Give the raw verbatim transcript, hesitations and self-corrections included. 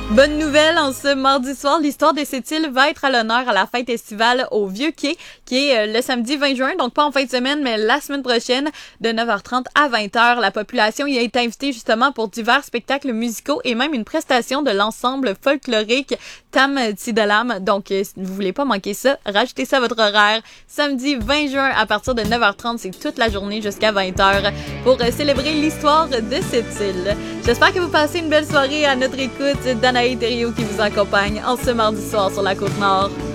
Bonne nouvelle, en ce mardi soir, l'histoire de cette île va être à l'honneur à la fête estivale au Vieux-Quai, qui est le samedi vingt juin, donc pas en fin de semaine, mais la semaine prochaine, de neuf heures trente à vingt heures. La population y a été invitée justement pour divers spectacles musicaux et même une prestation de l'ensemble folklorique Tam Tidalam. Donc, si vous voulez pas manquer ça, rajoutez ça à votre horaire. Samedi vingt juin, à partir de neuf heures trente, c'est toute la journée jusqu'à vingt heures pour célébrer l'histoire de cette île. J'espère que vous passez une belle soirée à notre écoute. Danaï Thériault qui vous accompagne en ce mardi soir sur la Côte-Nord.